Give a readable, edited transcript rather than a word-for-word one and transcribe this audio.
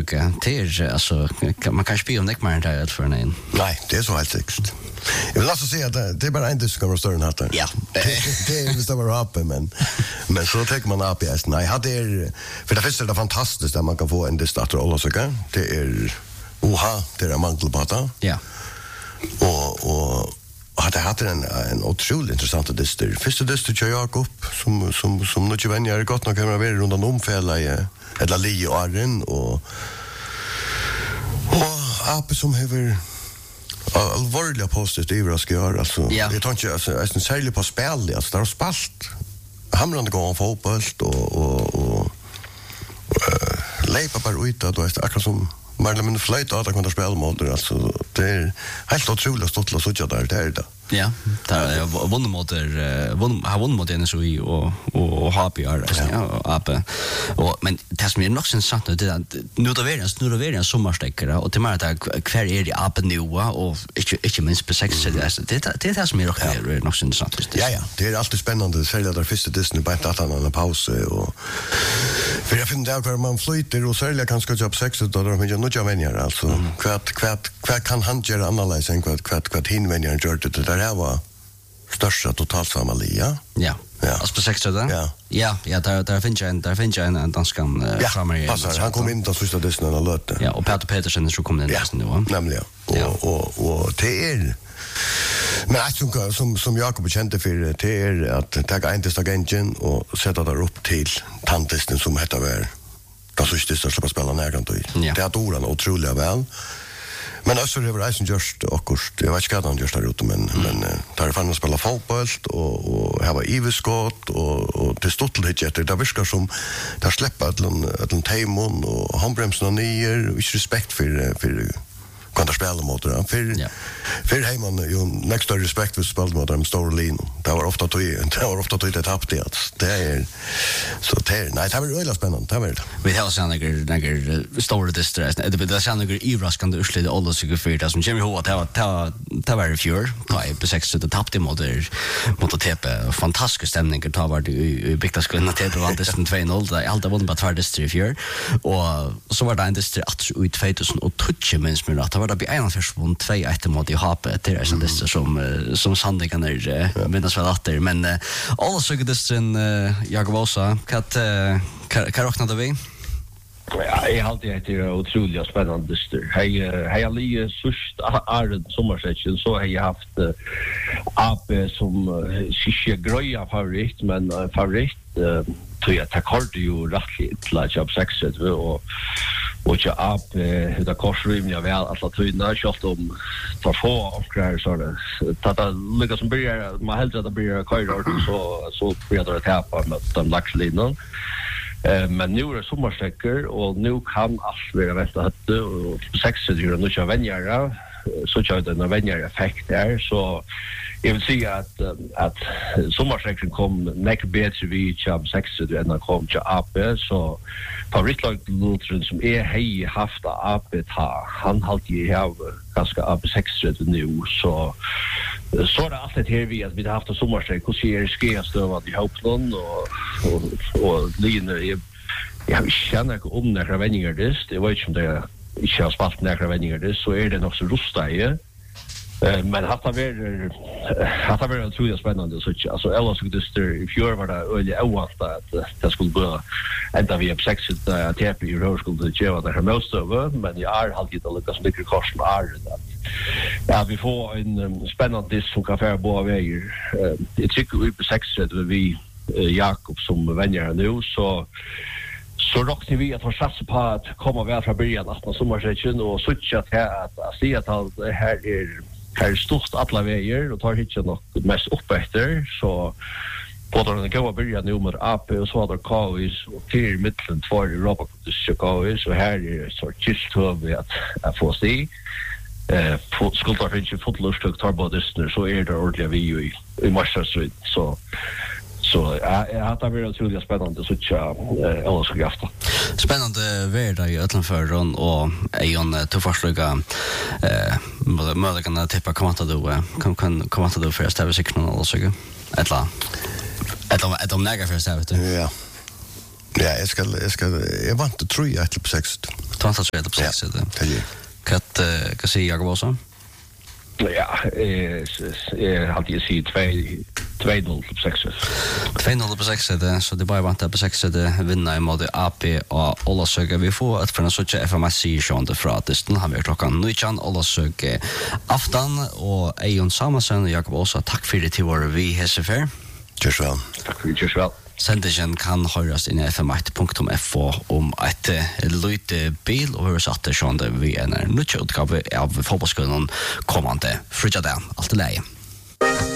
Söke. Alltså man kan spela om det mer än det för en. Nej, det är så helt säkert. Jag vill alltså säga att det är bara en disk som kommer större än hatten. Ja. Det är visst det var uppe, men så tänker man upp i hästen. Nej, för det första är det fantastiskt att man kan få en disk att rolla sig. Det är det är mangelbata. Ja. Och hade haft en otroligt intressant dyster. Första dyster till Jakob som nu vänjer gott nog kan vara runt om omfälla eller li och arren och ape som har allvarliga positivt överraskningar alltså. Jag tror inte alltså är särskilt på spel alltså där har spalt hamrande går om fotboll och lepa bara ut då är akkurat som men flöjt att kunna spela mot det alltså det är helt otroligt stort att såcha där det är det. Ja, där vunnit mot NSOI och HPR ja ape. Och men det som är nog sant det är nu då är en sommarstäckare och till mer att kvar är det ape nu och inte minst på 6 det är det som är nog sant. Ja, det är alltid spännande särskilt där första Disney på att han har en paus och för jag finner där man flyter och särskilt kan ska upp 6 då de inte något vänjer alltså kvart kan han göra annorlunda än kvart hinvänjer gör det där här var största totalsamalia. Ja. Alltså på 6 där? Ja, där finns en danskan framare. Passar. Han kom in då första Disney och lötte. Ja, och Peter Petersen så kom den nästan nu. Nämligen. Och det är men som Jakob kände för det är att ta en testagenten och sätta där upp till tantisten som heter väl. Då så just det släppa spela närgång då. Det har oran otroligt väl. Men också det var Eisen just och jag vet inte vad han just där ute men där fann han spela fotboll och här var iveskott och till stolthet jätte där viskar som där släppa ett timon och handbromsen och ner och respekt för kan där spela mot det för hemman ju next to respect för spel mot dem stora lin det var ofta det tappade det är så det nej det var väldigt spännande det var vi har såna några stora distress det är såna några överraskande utslag alla sig för det som Jimmy Hall det var fjör på 6 det tappade mot TP fantastisk stämning det var i Biktas kunna TP var det 2-0 det alltid var bara två distress fjör och så var det en distress ut 2012 minns mig att var det en försvunn 2-1 mot i HP det är det som sannligen är minnas väl att men alla såg det sen Jakob Osa kan räkna vi Ja, jag har alltid det otroligt spännande dyster. Hej Ali först är sommarsäsongen så har jag haft AP som sista greja favorit men favorit tror jag tack har ju rätt till att jag 6 och jag AP det korsrymliga väl alla tydna shot om tar få och grejer så där tata lucka som börjar man helt att börja köra så börjar det tappa med de laxlinan. Men nu är det sommarstäcker och nu kan allt vara rätt att och 6 år nu kör vänjare så kör det en vänjare-effekt där så jag vill säga att sommarstäcken kom näck bättre vid chab 6 år än kom till AP så favoritlag Lutren som är hej haft AP ta han alltid har ganska AP 6 år nu så är det alltid här vi att vi har haft sommarstäck och ser skeastövad i Hopland och linjer jag känner inte om några vänningar det jag vet inte om det inte har spalt några vänningar det så är det nog så rustig men att det var otroligt spännande så alltså Ella skulle det i fjör var det öliga ovant att det skulle gå ända vi upp 6 TP i Rörskull det var det här most över men jag är alltid att lyckas mycket kors med är ja vi får en spännande disk som kan färra båda vägar jag tycker vi på 6 vi Jakob som vänjer nu så råkade vi att ha satsat på att komma väl från början att sommarsäsongen och switcha till att se att det här är stort alla vägar och tar hit något mest upp efter så både den goda början nu med AP och så hade KIS och till mitten 2 Europa Chicago så här är så just vi att få se skultar finns ju fotlust och tarbodistner så är det ordentligt vi i Marshall så jag har varit otroligt spännande så alla ska gafta. Spännande värld i Ötlandförron och en tuffarsluga möjligen tippa kan du för att stäva sig någon alltså ett om näga för att stäva ja Ja, jag vant att tro jag till på 6. Du vant att tro på 6. Vad säger Jakob också? Ja, hade jag sagt 2-0 på 6. 2-0 på 6, så det bara vant på 6 vinna mot AP och Ålesøk. Vi får ett för en sorts FMS-session från Distan. Han blir klockan 19, Ålesøk afton, och Eion Samuelsen och Jakob också. Tack för det till vår vi hessefer. Körsväl. Tack för det, körsväl. Sendingen kan høres inn i fm1.fo om et løyte bil, og høres at det sånn vi er nødt til utgave av fotballskolen kommende frutjaden. Alt er leie.